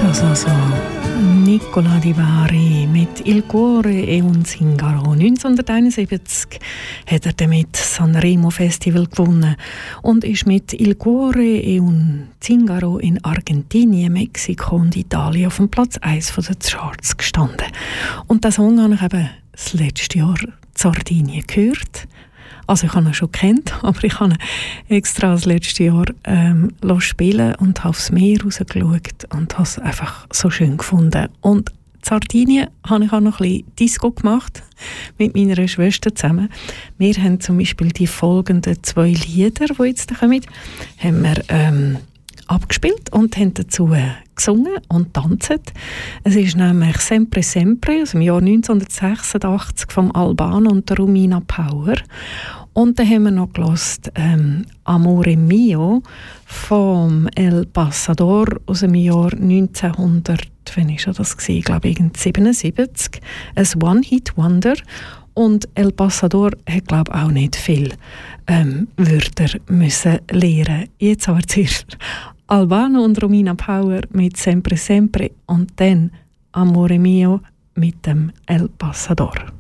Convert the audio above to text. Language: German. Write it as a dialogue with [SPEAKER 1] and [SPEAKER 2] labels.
[SPEAKER 1] das also Nicola Di Bari mit Il Cuore e un Zingaro. 1971 hat er damit Sanremo Festival gewonnen und ist mit Il Cuore e un Zingaro in Argentinien, Mexiko und Italien auf dem Platz 1 der Charts gestanden. Und den Song habe ich eben das letzte Jahr in Sardinien gehört. Also ich habe ihn schon kennt, aber ich habe ihn extra das letzte Jahr spielen und habe aufs Meer rausgeschaut und habe es einfach so schön gefunden. Und in Sardinien habe ich auch noch ein bisschen Disco gemacht mit meiner Schwester zusammen. Wir haben zum Beispiel die folgenden 2 Lieder, die jetzt kommen, haben wir abgespielt und haben dazu gesungen und tanzt. Es ist nämlich «Sempre Sempre» aus dem Jahr 1986 vom Albano und der Romina Power. Und dann haben wir noch gehört «Amore Mio» vom El Passador aus dem Jahr 1900, wann war das? Ich glaube, 1977. Ein One-Hit-Wonder. Und El Passador hat, glaube ich, auch nicht viel Wörter müssen lernen. Jetzt aber zuerst Albano und Romina Power mit «Sempre Sempre» und dann «Amore Mio» mit dem El Passador.